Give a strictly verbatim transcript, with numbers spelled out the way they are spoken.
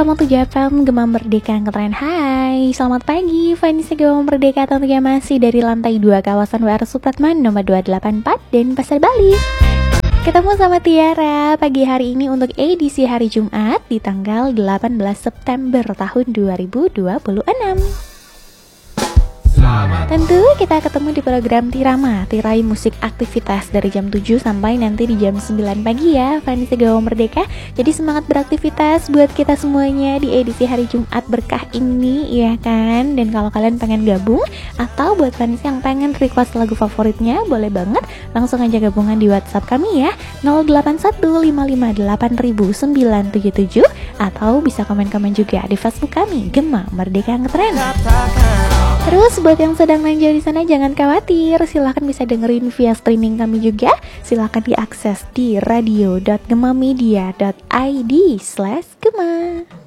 Selamat tujuh F M Gema Merdeka yang keren. Hai, selamat pagi Vanessa Gema Merdeka tentunya masih dari lantai dua kawasan W R Supratman nomor dua delapan empat dan Pasar Bali. Ketemu sama Tiara pagi hari ini untuk edisi hari Jumat di tanggal delapan belas September tahun dua ribu dua puluh enam. Tentu kita ketemu di program Tirama, Tirai Musik Aktivitas dari jam tujuh sampai nanti di jam sembilan pagi ya Vanessa Gema Merdeka. Jadi semangat beraktivitas buat kita semuanya di edisi hari Jumat berkah ini ya kan. Dan kalau kalian pengen gabung atau buat Vanessa yang pengen request lagu favoritnya, boleh banget langsung aja gabungan di WhatsApp kami ya nol delapan satu lima lima delapan sembilan tujuh tujuh, atau bisa komen-komen juga di Facebook kami Gema Merdeka yang keren. Terus buat yang sedang main jauh di sana jangan khawatir, silahkan bisa dengerin via streaming kami juga. Silahkan diakses di radio dot gemamedia dot id slash gema.